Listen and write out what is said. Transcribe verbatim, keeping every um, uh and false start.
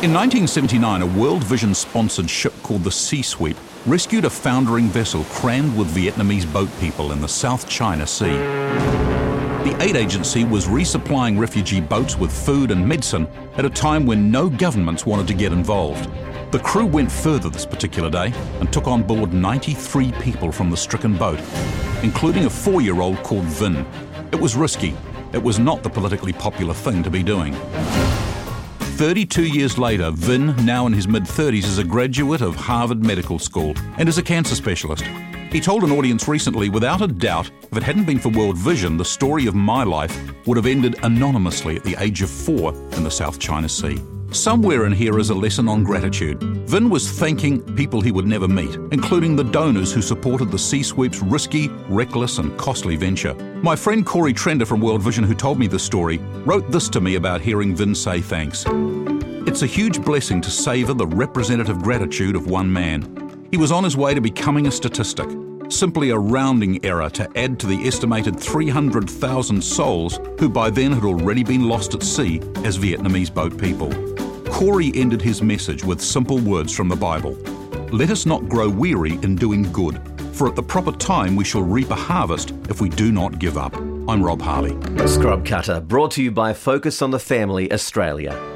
In nineteen seventy-nine, a World Vision-sponsored ship called the Sea Sweep rescued a foundering vessel crammed with Vietnamese boat people in the South China Sea. The aid agency was resupplying refugee boats with food and medicine at a time when no governments wanted to get involved. The crew went further this particular day and took on board ninety-three people from the stricken boat, including a four-year-old called Vinh. It was risky. It was not the politically popular thing to be doing. thirty-two years later, Vinh, now in his mid-thirties, is a graduate of Harvard Medical School and is a cancer specialist. He told an audience recently, without a doubt, if it hadn't been for World Vision, the story of my life would have ended anonymously at the age of four in the South China Sea. Somewhere in here is a lesson on gratitude. Vinh was thanking people he would never meet, including the donors who supported the Sea Sweep's risky, reckless and costly venture. My friend Corey Trender from World Vision, who told me this story, wrote this to me about hearing Vinh say thanks. It's a huge blessing to savour the representative gratitude of one man. He was on his way to becoming a statistic, simply a rounding error to add to the estimated three hundred thousand souls who by then had already been lost at sea as Vietnamese boat people. Corey ended his message with simple words from the Bible. Let us not grow weary in doing good, for at the proper time we shall reap a harvest if we do not give up. I'm Rob Harley. Scrub Cutter, brought to you by Focus on the Family Australia.